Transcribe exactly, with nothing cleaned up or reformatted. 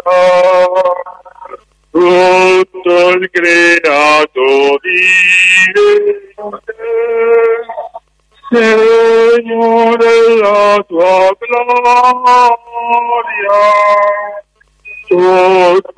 tutto il creato direte, Signore, la tua gloria, tutto